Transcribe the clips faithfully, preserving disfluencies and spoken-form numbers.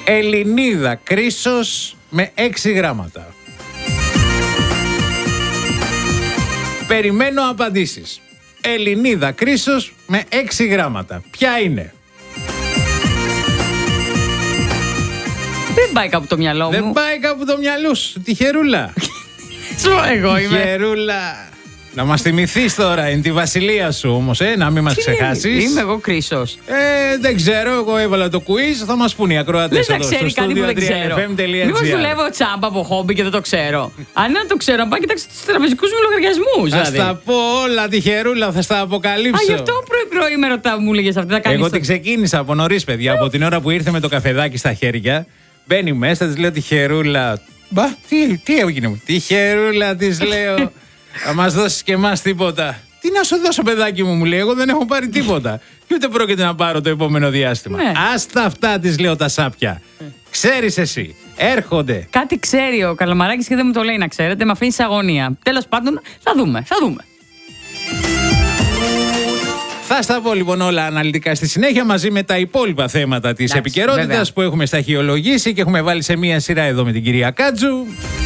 Ελληνίδα κρίσος με έξι γράμματα. Περιμένω απαντήσεις. Ελληνίδα κρίσος με έξι γράμματα. Ποια είναι? Δεν πάει κάπου το μυαλό μου. Δεν πάει κάπου το μυαλό σου. Τυχερούλα. Σου εγώ είμαι. Τυχερούλα. Να μας θυμηθείς τώρα, είναι τη βασιλεία σου όμως, ε, να μην μας ξεχάσεις. Είμαι εγώ κρίσος. Ε, δεν ξέρω, εγώ έβαλα το quiz, θα μας πούνε οι ακροατές εδώ στο στούντιο τρία εφ εμ τελεία τζι άρ. Μήπως δουλεύω τσάμπα από χόμπι και δεν το ξέρω. Αν δεν το ξέρω, να πάω κοιτάξω τους τραπεζικούς μου λογαριασμούς. Θα δηλαδή. Στα πω όλα, τυχερούλα, θα στα αποκαλύψω. Α, γι' αυτό πρωί-πρωί με ρωτά, μου λέγες αυτή. Εγώ την ξεκίνησα από νωρίς, παιδιά, από την ώρα που ήρθε με το καφεδάκι στα χέρια. Μπαίνει μέσα, της λέω τυχερούλα. Μπα, τι, τι έγινε μου. Τυχερούλα, της λέω. Θα μας δώσεις και εμάς τίποτα. Τι να σου δώσω, παιδάκι μου, μου λέει. Εγώ δεν έχω πάρει τίποτα. Και ούτε πρόκειται να πάρω το επόμενο διάστημα. Ναι. Άστα αυτά, της λέω, τα σάπια. Ξέρεις εσύ, έρχονται. Κάτι ξέρει ο Καλαμαράκης και δεν μου το λέει, να ξέρετε. Με αφήνει σε αγωνία. Τέλος πάντων, θα δούμε, θα δούμε. Θα στα πω λοιπόν όλα αναλυτικά στη συνέχεια μαζί με τα υπόλοιπα θέματα της επικαιρότητας που έχουμε σταχυολογήσει και έχουμε βάλει σε μία σειρά εδώ με την κυρία Κάτζου.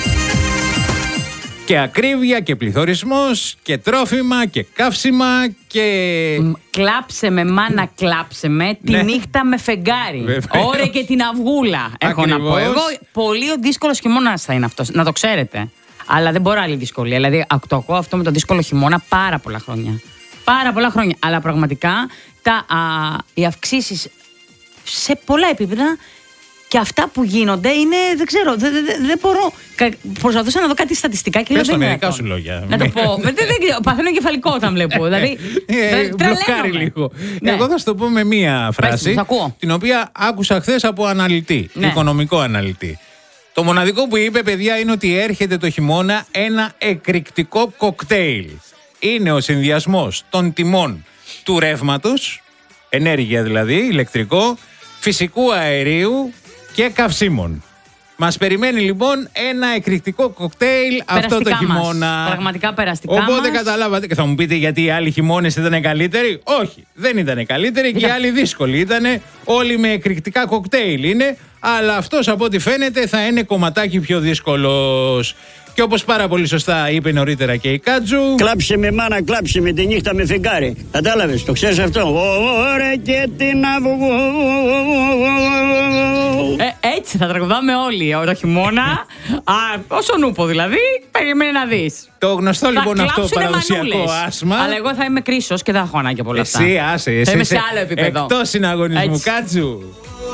Και ακρίβεια και πληθωρισμός και τρόφιμα και καύσιμα και... Κλάψε με μάνα, κλάψε με τη ναι. νύχτα με φεγγάρι. Ωραία και την αυγούλα. Έχω Ακριβώς. να πω εγώ. Πολύ δύσκολος χειμώνας θα είναι αυτός, να το ξέρετε. Αλλά δεν μπορώ άλλη δυσκολία. Δηλαδή το ακούω αυτό με το δύσκολο χειμώνα πάρα πολλά χρόνια. Πάρα πολλά χρόνια. Αλλά πραγματικά τα, α, οι αυξήσεις σε πολλά επίπεδα και αυτά που γίνονται είναι, δεν ξέρω, δεν, δεν, δεν μπορώ. Προσπαθούσα να δω κάτι στατιστικά και λέω δεν είναι. Πες σου λόγια. Να το πω. δεν, δεν, παθαίνω εγκεφαλικό όταν βλέπω. Δηλαδή, μπλοκάρει λίγο. Ναι. Εγώ θα σου το πω με μία φράση, την οποία άκουσα χθες από αναλυτή, ναι. οικονομικό αναλυτή. Το μοναδικό που είπε, παιδιά, είναι ότι έρχεται το χειμώνα ένα εκρηκτικό κοκτέιλ. Είναι ο συνδυασμός των τιμών του ρεύματος, ενέργεια δηλαδή, ηλεκτρικό, φυσικού αερίου και καυσίμων. Μας περιμένει λοιπόν ένα εκρηκτικό κοκτέιλ αυτό το χειμώνα. Μας. Πραγματικά περαστικά. Οπότε μας. καταλάβατε και θα μου πείτε γιατί οι άλλοι χειμώνες ήταν καλύτεροι. Όχι, δεν ήταν καλύτεροι και οι άλλοι δύσκολοι. Ήτανε όλοι με εκρηκτικά κοκτέιλ είναι, αλλά αυτός από ό,τι φαίνεται θα είναι κομματάκι πιο δύσκολος. Και όπως πάρα πολύ σωστά είπε νωρίτερα και η Κάτζου. Κλάψε με μάνα, κλάψε με τη νύχτα με φεγγάρι. Κατάλαβες, το ξέρεις αυτό. Ωραία και την αυγού. Ε, έτσι θα τραγουδάμε όλοι το χειμώνα. Α, όσο νούπο δηλαδή, περίμενε να δεις. Το γνωστό θα λοιπόν αυτό παραδοσιακό άσμα. Αλλά εγώ θα είμαι κρίσος και δεν θα έχω ανάγκη από όλα αυτά. Εσύ άσε, εσύ θα είμαι σε άλλο επίπεδο. Εκτός συναγωνισμού, έτσι. Κάτζου.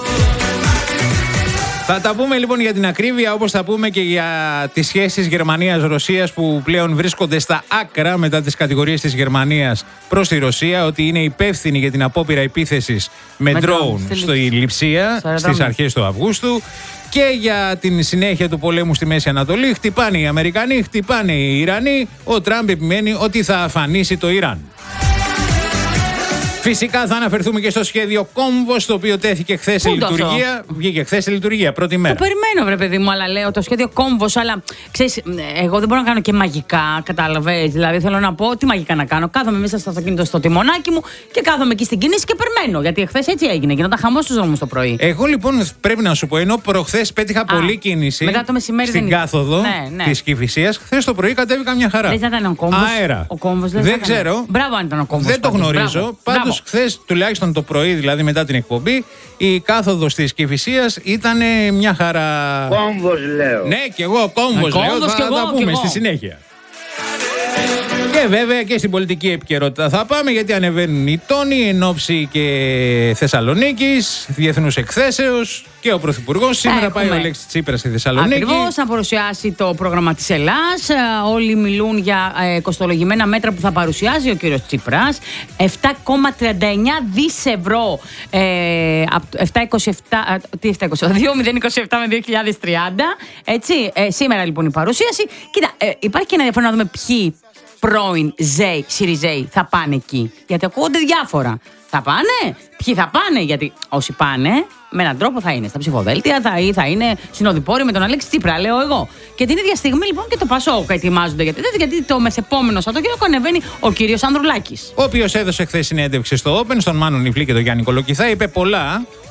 Θα τα πούμε λοιπόν για την ακρίβεια, όπως θα πούμε και για τις σχέσεις Γερμανίας-Ρωσίας που πλέον βρίσκονται στα άκρα μετά τις κατηγορίες της Γερμανίας προς τη Ρωσία ότι είναι υπεύθυνη για την απόπειρα επίθεσης με, με ντρόουν στη Λειψία στις αρχές του Αυγούστου και για την συνέχεια του πολέμου στη Μέση Ανατολή. Χτυπάνε οι Αμερικανοί, χτυπάνε οι Ιρανοί. Ο Τραμπ επιμένει ότι θα αφανίσει το Ιράν. Φυσικά θα αναφερθούμε και στο σχέδιο Κόμβος, το οποίο τέθηκε χθες σε λειτουργία. Βγήκε χθες σε λειτουργία, πρώτη μέρα. Το περιμένω, βρε παιδί μου, αλλά λέω το σχέδιο Κόμβος, αλλά ξέρεις, εγώ δεν μπορώ να κάνω και μαγικά, κατάλαβες. Δηλαδή θέλω να πω, τι μαγικά να κάνω. Κάθομαι μέσα στο αυτοκίνητο στο τιμονάκι μου και κάθομαι εκεί στην κίνηση και περιμένω. Γιατί χθες έτσι έγινε. Γινόταν χαμός στους δρόμους το πρωί. Εγώ λοιπόν πρέπει να σου πω, ενώ προχθές πέτυχα Α, πολλή κίνηση μετά το μεσημέρι στην δεν... κάθοδο ναι, ναι. της Κηφισίας, χθες το πρωί κατέβηκα μια χαρά. Δεν ήταν ο Κόμβος. Αέρα. Ο Κόμβος, δεν, δεν ξέρω. Μπράβο αν ήταν ο Κόμβος. Δεν το γνωρίζω. Πάντως χθες, τουλάχιστον το πρωί, δηλαδή μετά την εκπομπή, η κάθοδος της Κηφισίας ήταν μια χαρά. Κόμβος λέω. Ναι, και εγώ κόμβος λέω. Κόμβος Θα εγώ, τα πούμε στη συνέχεια. Και βέβαια και στην πολιτική επικαιρότητα θα πάμε, γιατί ανεβαίνουν οι τόνοι εν ώψη και Θεσσαλονίκης, διεθνούς εκθέσεως, και ο Πρωθυπουργός σήμερα Έχουμε. πάει ο Αλέξης Τσίπρας στη Θεσσαλονίκη. Ακριβώς, να παρουσιάσει το πρόγραμμα της Ελλάς. Όλοι μιλούν για ε, κοστολογημένα μέτρα που θα παρουσιάζει ο κύριος Τσίπρας. επτά κόμμα τριάντα εννιά δισεκατομμύρια ευρώ. Ε, επτά είκοσι επτά, τι επτά είκοσι επτά, δύο χιλιάδες είκοσι επτά με δύο χιλιάδες τριάντα. Έτσι, ε, σήμερα λοιπόν η παρουσίαση. Κοίτα, ε, υπάρχει και ένα ενδιαφέρον να δούμε ποιοι πρώην ΖΕΙ, ΣΥΡΙΖΕΙ θα πάνε εκεί. Γιατί ακούγονται διάφορα. Θα πάνε, ποιοι θα πάνε, γιατί όσοι πάνε με έναν τρόπο θα είναι στα ψηφοδέλτια, θα, ή θα είναι συνοδοιπόροι με τον Αλέξη Τσίπρα, λέω εγώ. Και την ίδια στιγμή λοιπόν και το Πασόκ ετοιμάζονται για τέτοια, γιατί το μεσεπόμενο Σαββατοκύριακο ανεβαίνει ο κύριος Ανδρουλάκης. Ο οποίος έδωσε χθες συνέντευξη στο Open, στον Μάνο Νιφλή και τον Γιάννη Κολοκυθά, είπε πολλά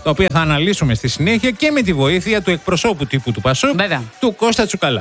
τα οποία θα αναλύσουμε στη συνέχεια και με τη βοήθεια του εκπροσώπου τύπου του Πασόκ, Βέβαια. του Κώστα Τσουκαλά.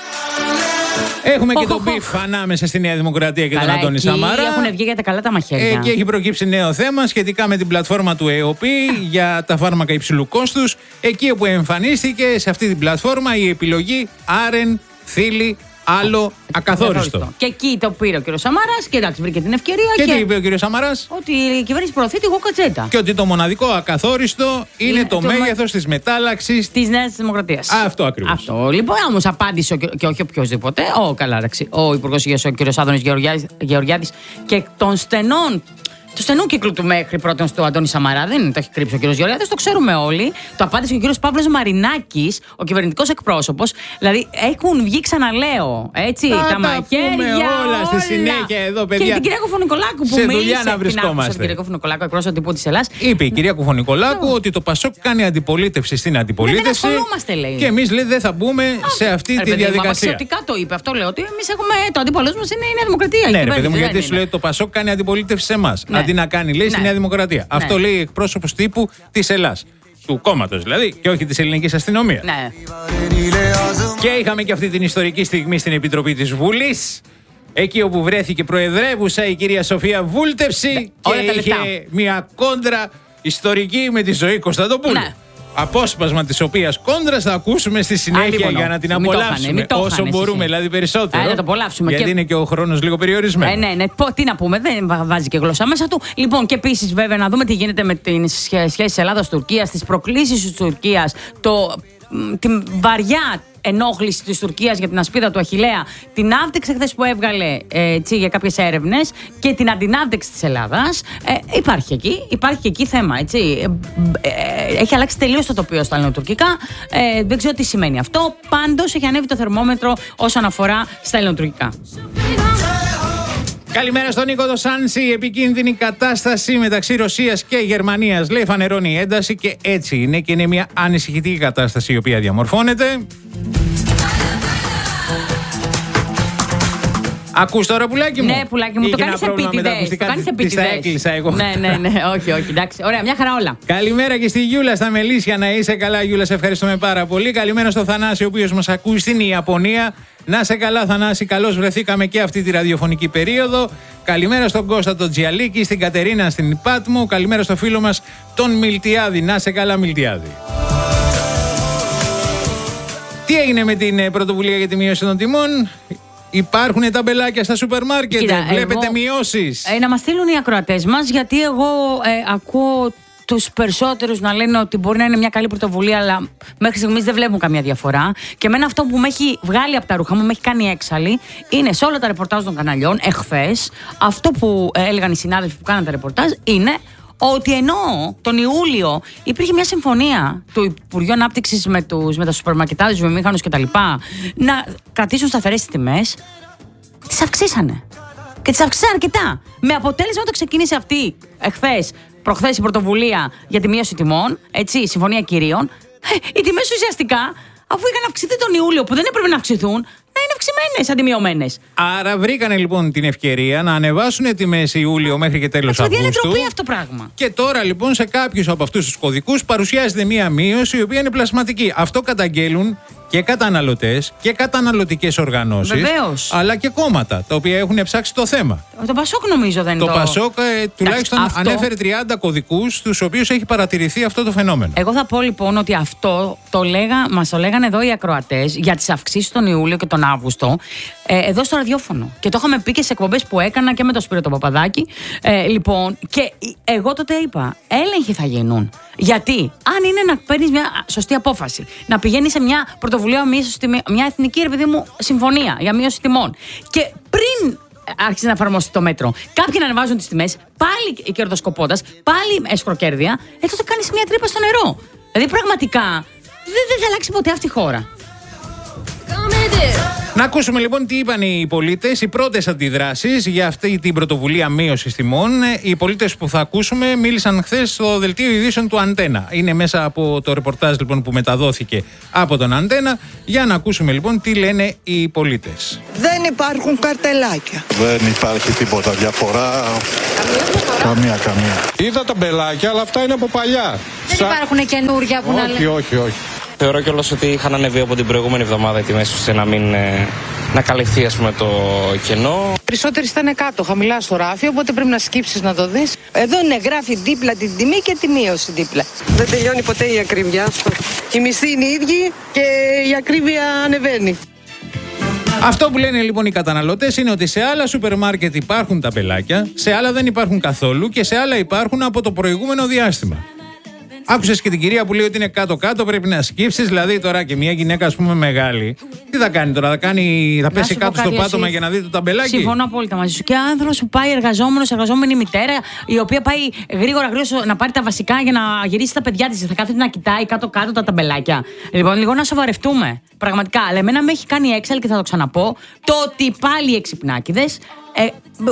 Έχουμε oh, και τον μπιφ oh, oh. ανάμεσα στη Νέα Δημοκρατία και καλά, τον Αντώνη Σαμαρά. Έχουν βγει για τα καλά τα μαχαίρια. Εκεί έχει προκύψει νέο θέμα σχετικά με την πλατφόρμα του ΕΟΠΗ για τα φάρμακα υψηλού κόστους. Εκεί όπου εμφανίστηκε σε αυτή την πλατφόρμα η επιλογή Άρεν, Θήλη, άλλο ακαθόριστο. Και εκεί το πήρε ο κ. Σαμαράς και εντάξει, βρήκε την ευκαιρία. Και, και τι είπε ο κ. Σαμαράς? Ότι η κυβέρνηση προωθεί τη γοκατζέτα. Και ότι το μοναδικό ακαθόριστο είναι, είναι το, το μέγεθος μα... της μετάλλαξης της Νέας Δημοκρατίας. Αυτό ακριβώς. Αυτό. Λοιπόν, όμως απάντησε ο, και όχι οποιοδήποτε. Ο καλά, εντάξει, ο Υπουργός Υγείας, ο κ. Άδωνης Γεωργιάδης, και των στενών. Του στενού κύκλου του μέχρι πρώτον στο Αντώνη Σαμαρά, δεν το έχει κρύψει ο κ. Γεωργιάδης, το ξέρουμε όλοι. Το απάντησε και ο κ. Παύλος Μαρινάκης, ο κυβερνητικός εκπρόσωπος. Δηλαδή έχουν βγει, ξαναλέω, έτσι, τα, τα, τα μαχαίρια. Όλα, όλα στη συνέχεια εδώ, παιδιά. Και την κυρία Κουφονικολάκου που σε μίλησε. Να βρισκόμαστε. Την κυρία Κουφονικολάκου, εκπρόσωπο τύπου της Ελλάδας. Είπε η κυρία Κουφονικολάκου ότι το Πασόκ κάνει αντιπολίτευση στην αντιπολίτευση. Δεν λέει. Και εμείς λέει δεν θα μπούμε σε αυτή τη διαδικασία. Αξιωτικά το είπε. Αυτό λέω ότι εμείς έχουμε το αντίπολό μας είναι η Νέα Δημοκρατία. Ναι, ρε παιδί μου, γιατί σου λέει το Πασόκ κάνει αντιπολίτευση σε εμάς. Αντί να κάνει, λέει, στη Νέα Δημοκρατία. Ναι. Αυτό λέει εκπρόσωπος τύπου της Ελλάδας. Του κόμματος δηλαδή, και όχι της ελληνικής αστυνομίας. Ναι. Και είχαμε και αυτή την ιστορική στιγμή στην Επιτροπή της Βουλής. Εκεί όπου βρέθηκε προεδρεύουσα η κυρία Σοφία Βούλτευση. Ναι. Και είχε μια κόντρα ιστορική με τη Ζωή Κωνσταντοπούλου. Ναι. Απόσπασμα της οποίας κόντρας θα ακούσουμε στη συνέχεια για να την απολαύσουμε όσο μπορούμε, εσύ. Δηλαδή περισσότερο. Α, να το απολαύσουμε. Γιατί και... είναι και ο χρόνος λίγο περιορισμένος. Ε, ναι, ναι. Πω, τι να πούμε, δεν βάζει και γλώσσα μέσα του. Λοιπόν, και επίσης βέβαια να δούμε τι γίνεται με τις σχέσεις Ελλάδας-Τουρκίας, τις προκλήσεις της Τουρκίας, το, την βαριά ενόχληση της Τουρκίας για την ασπίδα του Αχιλλέα, την άβδειξη χθες που έβγαλε έτσι, για κάποιες έρευνες και την αντινάβδειξη της Ελλάδας. Ε, υπάρχει εκεί, υπάρχει και εκεί θέμα. Έτσι. Ε, ε, έχει αλλάξει τελείως το τοπίο στα ελληνοτουρκικά. Ε, δεν ξέρω τι σημαίνει αυτό. Πάντως έχει ανέβει το θερμόμετρο όσον αφορά στα ελληνοτουρκικά. Καλημέρα στον Νίκο Δοσάνση. Η επικίνδυνη κατάσταση μεταξύ Ρωσίας και Γερμανίας, λέει, φανερώνει η ένταση και έτσι είναι και είναι μια ανησυχητική κατάσταση η οποία διαμορφώνεται. Ακούς τώρα, πουλάκι μου? Ναι, πουλάκι μου, το κάνεις επίτηδες. Το κάνεις επίτηδες. Έκλεισα εγώ. Ναι, ναι, ναι, όχι, όχι, εντάξει. Ωραία, μια χαρά όλα. Καλημέρα και στη Γιούλα στα Μελίσια, να είσαι καλά, Γιούλα, σε ευχαριστούμε πάρα πολύ. Καλημέρα στο Θανάση, ο οποίος μας ακούει στην Ιαπωνία. Να σε καλά, Θανάση, καλώς βρεθήκαμε και αυτή τη ραδιοφωνική περίοδο. Καλημέρα στον Κώστα τον Τζιαλίκη, στην Κατερίνα στην Πάτμο. Καλημέρα στο φίλο μας τον Μιλτιάδη. Να σε καλά, Μιλτιάδη. Τι έγινε με την πρωτοβουλία για τη μείωση των τιμών? Υπάρχουν ταμπελάκια στα σούπερ μάρκετ, Κοίτα, βλέπετε εγώ, μειώσεις. Ε, να μας στείλουν οι ακροατές μας, γιατί εγώ ε, ακούω τους περισσότερους να λένε ότι μπορεί να είναι μια καλή πρωτοβουλία, αλλά μέχρι στιγμής δεν βλέπουν καμία διαφορά. Και εμένα αυτό που με έχει βγάλει από τα ρούχα μου, με έχει κάνει έξαλλη, είναι σε όλα τα ρεπορτάζ των καναλιών, εχθές, αυτό που έλεγαν οι συνάδελφοι που κάναν τα ρεπορτάζ, είναι ότι ενώ τον Ιούλιο υπήρχε μια συμφωνία του Υπουργείου Ανάπτυξης με, τους, με τα σούπερ μαρκετάδες, βιομήχανους κτλ. Να κρατήσουν σταθερές τις τιμές, τις αυξήσανε. Και τις αυξήσανε αρκετά. Με αποτέλεσμα όταν ξεκίνησε αυτή εχθές, προχθές η πρωτοβουλία για τη μείωση τιμών, έτσι, συμφωνία κυρίων, οι τιμές ουσιαστικά, αφού είχαν αυξηθεί τον Ιούλιο που δεν έπρεπε να αυξηθούν, να είναι αυξημένες αντί μειωμένες. Άρα βρήκανε λοιπόν την ευκαιρία να ανεβάσουν τιμές Ιούλιο μέχρι και τέλος Αυγούστου. Είναι ντροπή αυτό το πράγμα. Και τώρα λοιπόν σε κάποιους από αυτούς τους κωδικούς παρουσιάζεται μία μείωση η οποία είναι πλασματική. Αυτό καταγγέλουν και καταναλωτές και καταναλωτικές οργανώσεις. Βεβαίως. Αλλά και κόμματα τα οποία έχουν ψάξει το θέμα. Το Πασόκ νομίζω δεν είναι. Το, το... Πασόκ ε, τουλάχιστον αυτό... ανέφερε τριάντα κωδικούς στους οποίους έχει παρατηρηθεί αυτό το φαινόμενο. Εγώ θα πω λοιπόν ότι αυτό το λέγα, μας το λέγανε εδώ οι ακροατές για τις αυξήσεις τον Ιούλιο και τον Αύγουστο, ε, εδώ στο ραδιόφωνο. Και το είχαμε πει και σε εκπομπές που έκανα και με τον Σπύρο τον Παπαδάκη. Ε, λοιπόν, και εγώ τότε είπα, έλεγχοι θα γίνουν. Γιατί αν είναι να παίρνεις μια σωστή απόφαση, να πηγαίνεις σε μια πρωτοβουλία, μια εθνική ρε παιδί μου συμφωνία για μείωση τιμών, και πριν άρχισε να εφαρμόσει το μέτρο, κάποιοι να ανεβάζουν τις τιμές, πάλι κερδοσκοπώντας, πάλι έσχροκέρδια, ε, τότε κάνεις μια τρύπα στο νερό. Δηλαδή πραγματικά δεν, δεν θα αλλάξει ποτέ αυτή η χώρα. Να ακούσουμε λοιπόν τι είπαν οι πολίτες, οι πρώτες αντιδράσεις για αυτή την πρωτοβουλία μείωσης τιμών. Οι πολίτες που θα ακούσουμε μίλησαν χθες στο δελτίο ειδήσεων του Αντένα. Είναι μέσα από το ρεπορτάζ λοιπόν που μεταδόθηκε από τον Αντένα. Για να ακούσουμε λοιπόν τι λένε οι πολίτες. Δεν υπάρχουν καρτελάκια. Δεν υπάρχει τίποτα διαφορά. Καμία, καμία. Είδα τα μπελάκια, αλλά αυτά είναι από παλιά. Δεν Σα... υπάρχουν καινούρια που όχι, να λένε. Όχι, όχι, όχι. Θεωρώ κιόλας ότι είχαν ανεβεί από την προηγούμενη εβδομάδα οι τιμές ώστε να μην ε, να καλυφθεί ας πούμε το κενό. Περισσότεροι ήταν κάτω, χαμηλά στο ράφι, οπότε πρέπει να σκύψεις να το δεις. Εδώ είναι γράφει δίπλα την τιμή και τη μείωση δίπλα. Δεν τελειώνει ποτέ η ακρίβεια. Οι μισθοί είναι οι ίδιοι και η ακρίβεια ανεβαίνει. Αυτό που λένε λοιπόν οι καταναλωτές είναι ότι σε άλλα σούπερ μάρκετ υπάρχουν ταμπελάκια, σε άλλα δεν υπάρχουν καθόλου και σε άλλα υπάρχουν από το προηγούμενο διάστημα. Άκουσες και την κυρία που λέει ότι είναι κάτω-κάτω, πρέπει να σκύψεις. Δηλαδή τώρα και μια γυναίκα, ας πούμε, μεγάλη, τι θα κάνει τώρα, θα, κάνει, θα πέσει κάτω στο πάτωμα για να δει το ταμπελάκι. Συμφωνώ απόλυτα μαζί σου. Και άνθρωπος που πάει εργαζόμενος, εργαζόμενη μητέρα, η οποία πάει γρήγορα γρήγορα να πάρει τα βασικά για να γυρίσει τα παιδιά της, θα κάθεται να κοιτάει κάτω-κάτω τα ταμπελάκια. Λοιπόν, λίγο να σοβαρευτούμε. Πραγματικά. Αλλά εμένα με έχει κάνει έξαλλη και θα το ξαναπώ το ότι πάλι οι εξυπνάκηδες Ε,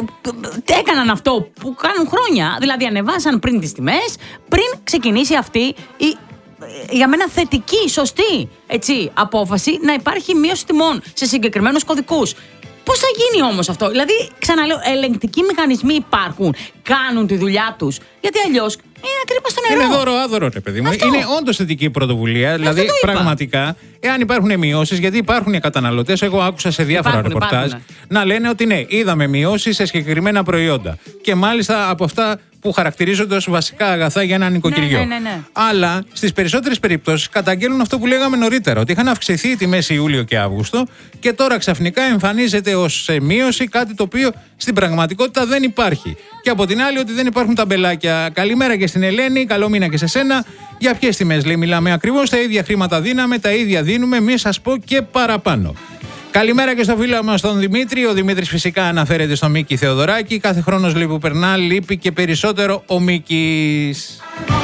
έκαναν αυτό που κάνουν χρόνια. Δηλαδή ανεβάσαν πριν τις τιμές, πριν ξεκινήσει αυτή η, για μένα θετική, σωστή έτσι, απόφαση να υπάρχει μείωση τιμών σε συγκεκριμένους κωδικούς. Πώς θα γίνει όμως αυτό? Δηλαδή, ξαναλέω, ελεγκτικοί μηχανισμοί υπάρχουν, κάνουν τη δουλειά τους. Γιατί αλλιώς είναι ακριβώς στο νερό. Είναι δώρο-άδωρο, ρε παιδί μου. Αυτό. Είναι όντως θετική πρωτοβουλία. Αυτό δηλαδή, πραγματικά, εάν υπάρχουν μειώσεις, γιατί υπάρχουν οι καταναλωτές, εγώ άκουσα σε διάφορα υπάρχουν, ρεπορτάζ υπάρχουν. να λένε ότι ναι, είδαμε μειώσεις σε συγκεκριμένα προϊόντα. Και μάλιστα από αυτά που χαρακτηρίζονται ως βασικά αγαθά για ένα νοικοκυριό. Ναι, ναι, ναι, ναι. Αλλά στις περισσότερες περιπτώσεις καταγγέλνουν αυτό που λέγαμε νωρίτερα, ότι είχαν αυξηθεί οι τιμές Ιούλιο και Αύγουστο και τώρα ξαφνικά εμφανίζεται ως μείωση κάτι το οποίο στην πραγματικότητα δεν υπάρχει. Και από την άλλη, ότι δεν υπάρχουν ταμπελάκια. Καλημέρα και στην Ελένη, καλό μήνα και σε σένα. Για ποιες τιμές λέει, μιλάμε ακριβώς, τα ίδια χρήματα δίναμε, τα ίδια δίνουμε, μη σας πω και παραπάνω. Καλημέρα και στο φίλο μας τον Δημήτρη. Ο Δημήτρης φυσικά αναφέρεται στο Μίκη Θεοδωράκη. Κάθε χρόνος λέει που περνά, λείπει και περισσότερο ο Μίκης.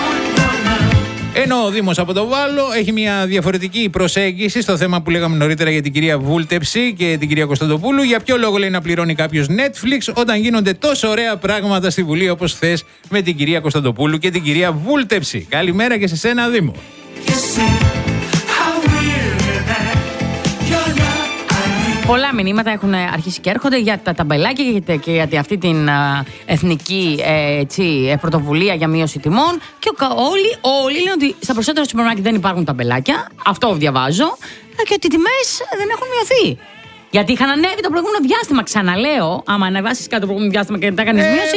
Ενώ ο Δήμος από το Βάλο έχει μια διαφορετική προσέγγιση στο θέμα που λέγαμε νωρίτερα για την κυρία Βούλτεψη και την κυρία Κωνσταντοπούλου. Για ποιο λόγο λέει να πληρώνει κάποιος Netflix όταν γίνονται τόσο ωραία πράγματα στη Βουλή όπως χθες με την κυρία Κωνσταντοπούλου και την κυρία Βούλτεψη. Καλημέρα και σε σένα, Δήμο. Πολλά μηνύματα έχουν αρχίσει και έρχονται για τα ταμπελάκια και για αυτή την α, εθνική ε, έτσι, πρωτοβουλία για μείωση τιμών. Και όλοι, όλοι λένε ότι στα περισσότερα σούπερ μάρκετ δεν υπάρχουν ταμπελάκια. Αυτό διαβάζω. Και ότι οι τιμές δεν έχουν μειωθεί. Γιατί είχαν ανέβει το προηγούμενο διάστημα. Ξαναλέω, άμα ανεβάσεις κάτι το προηγούμενο διάστημα και δεν τα κάνεις μείωση.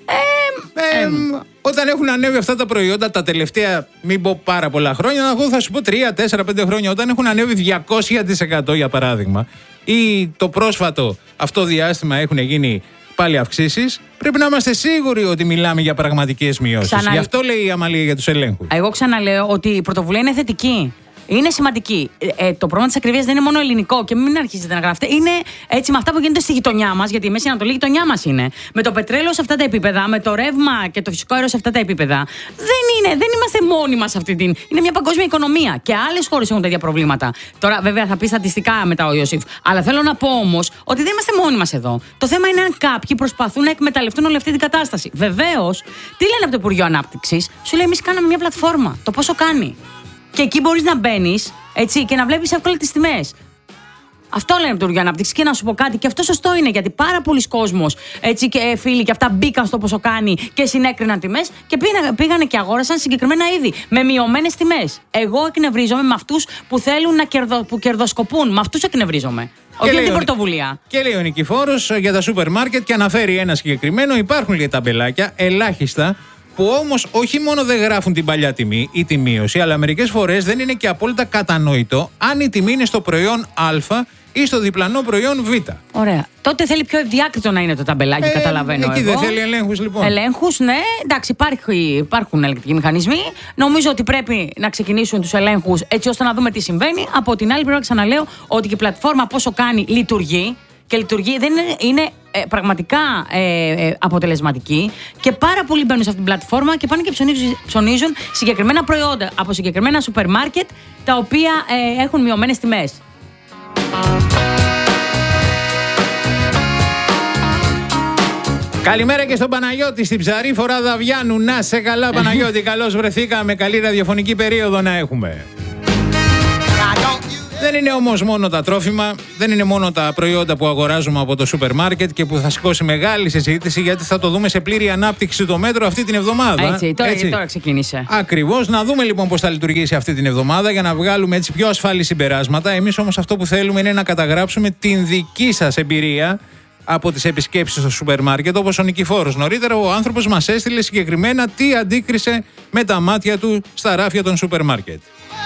Ε, ε, ε, όταν έχουν ανέβει αυτά τα προϊόντα τα τελευταία, μην πω πάρα πολλά χρόνια, εγώ θα σου πω τρία, τέσσερα, πέντε χρόνια, όταν έχουν ανέβει διακόσια τοις εκατό για παράδειγμα, ή το πρόσφατο αυτό διάστημα έχουν γίνει πάλι αυξήσεις, πρέπει να είμαστε σίγουροι ότι μιλάμε για πραγματικές μειώσεις. Ξανα... Γι' αυτό λέει η Αμαλία για τους ελέγχους. Εγώ ξαναλέω ότι η πρωτοβουλία είναι θετική. Είναι σημαντική. Ε, το πρόβλημα της ακριβίας δεν είναι μόνο ελληνικό και μην αρχίζετε να γράφετε. Είναι έτσι με αυτά που γίνονται στη γειτονιά μας, γιατί η Μέση Ανατολή γειτονιά μας είναι. Με το πετρέλαιο σε αυτά τα επίπεδα, με το ρεύμα και το φυσικό αέριο σε αυτά τα επίπεδα. Δεν είναι, δεν είμαστε μόνοι μας σε αυτή την. Είναι μια παγκόσμια οικονομία και άλλες χώρες έχουν τέτοια προβλήματα. Τώρα, βέβαια, θα πει στατιστικά μετά ο Ιωσήφ. Αλλά θέλω να πω όμως ότι δεν είμαστε μόνοι μας εδώ. Το θέμα είναι αν κάποιοι προσπαθούν να εκμεταλλευτούν όλη αυτή την κατάσταση. Βεβαίως, τι λένε από το Υπουργείο Ανάπτυξης, σου λέει: εμείς κάναμε μια πλατφόρμα. Το πόσο κάνει. Και εκεί μπορείς να μπαίνεις και να βλέπεις εύκολα τις τιμές. Αυτό λένε από το Υπουργείο Ανάπτυξης. Και να σου πω κάτι, και αυτό σωστό είναι, γιατί πάρα πολλοί κόσμος έτσι, και φίλοι και αυτά μπήκαν στο πόσο κάνει και συνέκριναν τιμές και πήγαν, πήγανε και αγόρασαν συγκεκριμένα είδη με μειωμένες τιμές. Εγώ εκνευρίζομαι με αυτούς που θέλουν να κερδο, που κερδοσκοπούν. Με αυτούς εκνευρίζομαι. Όχι με την πρωτοβουλία. Και λέει ο Νικηφόρος για τα σούπερ μάρκετ και αναφέρει ένα συγκεκριμένο. Υπάρχουν και ταμπελάκια, ελάχιστα, που όμως όχι μόνο δεν γράφουν την παλιά τιμή ή τη μείωση, αλλά μερικές φορές δεν είναι και απόλυτα κατανοητό αν η τιμή είναι στο προϊόν Α ή στο διπλανό προϊόν Β. Ωραία. Τότε θέλει πιο ευδιάκριτο να είναι το ταμπελάκι, ε, καταλαβαίνω. Εκεί εγώ. δεν θέλει ελέγχους, λοιπόν. Ελέγχους, ναι. Εντάξει, υπάρχει, υπάρχουν ελεγκτικοί μηχανισμοί. Νομίζω ότι πρέπει να ξεκινήσουν τους ελέγχους έτσι ώστε να δούμε τι συμβαίνει. Από την άλλη, πρέπει να ξαναλέω ότι και η πλατφόρμα πόσο κάνει λειτουργεί. Και λειτουργεί, δεν είναι, είναι ε, πραγματικά ε, ε, αποτελεσματική και πάρα πολλοί μπαίνουν σε αυτήν την πλατφόρμα και πάνε και ψωνίζουν, ψωνίζουν συγκεκριμένα προϊόντα από συγκεκριμένα σούπερ μάρκετ τα οποία ε, έχουν μειωμένες τιμές. Καλημέρα και στον Παναγιώτη στην Ψαρή φορά Δαβιάνου. Να σε καλά, Παναγιώτη. Καλώς βρεθήκαμε. Καλή ραδιοφωνική περίοδο να έχουμε. Δεν είναι όμως μόνο τα τρόφιμα, δεν είναι μόνο τα προϊόντα που αγοράζουμε από το σούπερ μάρκετ και που θα σηκώσει μεγάλη συζήτηση, γιατί θα το δούμε σε πλήρη ανάπτυξη το μέτρο αυτή την εβδομάδα. Έτσι, τώρα, έτσι. τώρα ξεκίνησε. Ακριβώς. Να δούμε λοιπόν πώς θα λειτουργήσει αυτή την εβδομάδα για να βγάλουμε έτσι πιο ασφαλή συμπεράσματα. Εμείς όμως αυτό που θέλουμε είναι να καταγράψουμε την δική σας εμπειρία από τις επισκέψεις στο σούπερ μάρκετ, όπως ο Νικηφόρος. Νωρίτερα ο άνθρωπος μας έστειλε συγκεκριμένα τι αντίκρισε με τα μάτια του στα ράφια των σούπερ μάρκετ.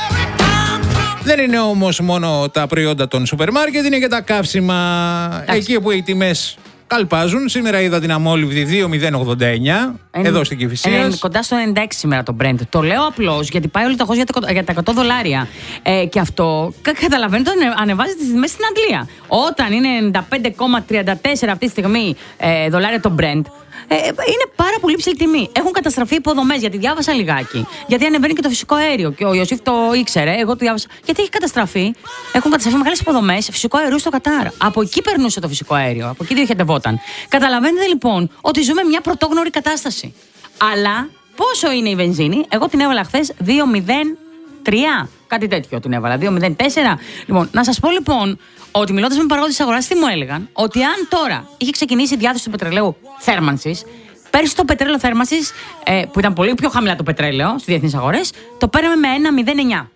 Δεν είναι όμως μόνο τα προϊόντα των σούπερ μάρκετ, είναι και τα καύσιμα. Άξι. Εκεί που οι τιμές καλπάζουν. Σήμερα είδα την αμόλυβδη δύο μηδέν ογδόντα εννιά Εν, εδώ στην Κηφισίας. Ε, κοντά στο ενενήντα έξι σήμερα το Brent. Το λέω απλώς γιατί πάει όλο το χώρο για τα εκατό δολάρια. Ε, και αυτό καταλαβαίνετε ότι ανεβάζει τις τιμές στην Αγγλία. Όταν είναι ενενήντα πέντε κόμμα τριάντα τέσσερα αυτή τη στιγμή ε, δολάρια το Brent. Ε, είναι πάρα πολύ ψηλή τιμή. Έχουν καταστραφεί υποδομές, γιατί διάβασα λιγάκι. Γιατί ανεβαίνει και το φυσικό αέριο. Και ο Ιωσήφ το ήξερε, εγώ το διάβασα. Γιατί έχει καταστραφεί. Έχουν καταστραφεί μεγάλες υποδομές φυσικό αερίου στο Κατάρ. Από εκεί περνούσε το φυσικό αέριο. Από εκεί διοχετευόταν. Καταλαβαίνετε λοιπόν ότι ζούμε μια πρωτόγνωρη κατάσταση. Αλλά πόσο είναι η βενζίνη? Εγώ την έβαλα χθες δύο μηδέν τρία. Κάτι τέτοιο την έβαλα. δύο μηδέν τέσσερα. Λοιπόν, να σας πω λοιπόν ότι μιλώντας με παραγόντες της αγοράς, τι μου έλεγαν? Ότι αν τώρα είχε ξεκινήσει η διάθεση του πετρελαίου θέρμανσης, πέρσι το πετρέλαιο θέρμανσης, ε, που ήταν πολύ πιο χαμηλά το πετρέλαιο στις διεθνείς αγορές, το παίρναμε με ένα μηδέν εννιά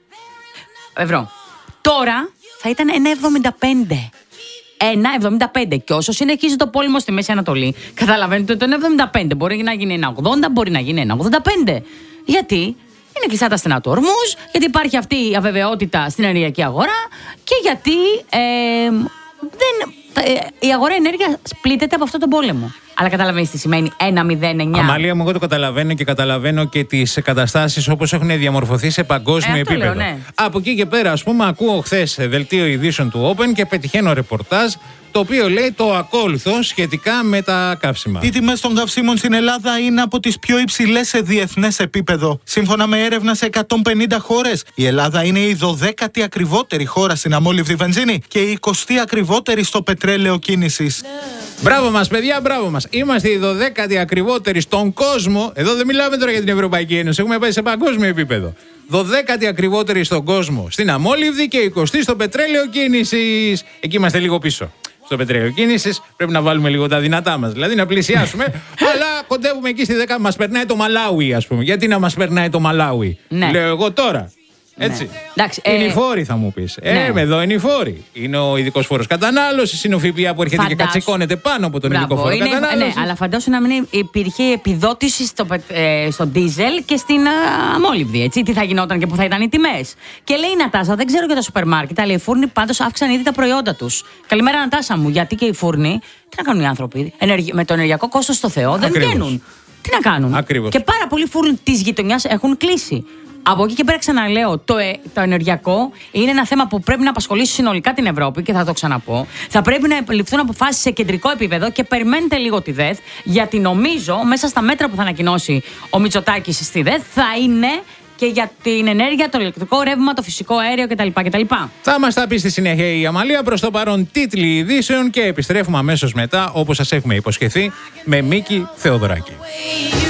ευρώ. Τώρα θα ήταν ένα εβδομήντα πέντε. ένα εβδομήντα πέντε. Και όσο συνεχίζει το πόλεμο στη Μέση Ανατολή, καταλαβαίνετε ότι το ένα εβδομήντα πέντε μπορεί να γίνει ένα ογδόντα, μπορεί να γίνει ένα ογδόντα πέντε. Γιατί? Είναι κλειστά τα στενά του Ορμούζ, γιατί υπάρχει αυτή η αβεβαιότητα στην ενεργειακή αγορά και γιατί ε, δεν, ε, η αγορά ενέργειας πλήττεται από αυτόν τον πόλεμο. Αλλά καταλαβαίνεις τι σημαίνει ένα μηδέν εννιά. Αμαλία μου, εγώ το καταλαβαίνω και καταλαβαίνω και τις καταστάσεις όπως έχουν διαμορφωθεί σε παγκόσμιο ε, επίπεδο. Λέω, ναι. Από εκεί και πέρα, ας πούμε, ακούω χθες δελτίο ειδήσεων του Open και πετυχαίνω ρεπορτάζ το οποίο λέει το ακόλουθο σχετικά με τα καύσιμα. Οι τιμές των καυσίμων στην Ελλάδα είναι από τις πιο υψηλές σε διεθνές επίπεδο. Σύμφωνα με έρευνα σε εκατόν πενήντα χώρες, η Ελλάδα είναι η δωδέκατη ακριβότερη χώρα στην αμόλυβδη βενζίνη και η εικοστή ακριβότερη στο πετρέλαιο κίνησης. Μπράβο μας, παιδιά, μπράβο μας. Είμαστε οι δωδέκατοι ακριβότεροι στον κόσμο. Εδώ δεν μιλάμε τώρα για την Ευρωπαϊκή Ένωση. Έχουμε πάει σε παγκόσμιο επίπεδο. δωδέκατοι ακριβότεροι στον κόσμο στην αμόλυβδη και εικοστή στο πετρέλαιο κίνησης. Εκεί είμαστε λίγο πίσω. Στο πετρέλαιο κίνησης πρέπει να βάλουμε λίγο τα δυνατά μας. Δηλαδή να πλησιάσουμε, αλλά κοντεύουμε εκεί στη δέκα. Μας περνάει το Μαλάουι, ας πούμε. Γιατί να μας περνάει το Μαλάουι? Ναι. Λέω εγώ τώρα. Έτσι. Ναι. Εντάξει, είναι ε... οι φόροι, θα μου πεις. Ναι. Ε, εδώ είναι οι φόροι. Είναι ο ειδικός φόρος κατανάλωσης, είναι ο ΦΠΑ που έρχεται Φαντάσου. και κατσικώνεται πάνω από τον Μπράβο, ειδικό φόρο είναι... κατανάλωσης. Ναι, αλλά φαντάσου να μην υπήρχε επιδότηση στο, ε, στο ντίζελ και στην uh, αμόλυβδη. Έτσι. Τι θα γινόταν και πού θα ήταν οι τιμές. Και λέει η Νατάσα, δεν ξέρω για τα σούπερ μάρκετ, αλλά οι φούρνοι πάντως αύξησαν ήδη τα προϊόντα τους. Καλημέρα, Νατάσα μου, γιατί και οι φούρνοι, τι να κάνουν οι άνθρωποι, ενεργει... με το ενεργειακό κόστος στο Θεό δεν βγαίνουν. Τι να κάνουν. Ακριβώς. Και πάρα πολλοί φούρνοι της γειτονιάς έχουν κλείσει. Από εκεί και πέρα ξαναλέω, το, ε, το ενεργειακό είναι ένα θέμα που πρέπει να απασχολήσει συνολικά την Ευρώπη και θα το ξαναπώ. Θα πρέπει να ληφθούν αποφάσεις σε κεντρικό επίπεδο και περιμένετε λίγο τη ΔΕΘ, γιατί νομίζω μέσα στα μέτρα που θα ανακοινώσει ο Μητσοτάκης στη ΔΕΘ θα είναι και για την ενέργεια, το ηλεκτρικό ρεύμα, το φυσικό αέριο κτλ. κτλ. Θα μας τα πει στη συνέχεια η Αμαλία. Προς το παρόν τίτλοι ειδήσεων και επιστρέφουμε αμέσως μετά, όπως σας έχουμε υποσχεθεί, με Μίκη Θεοδωράκη.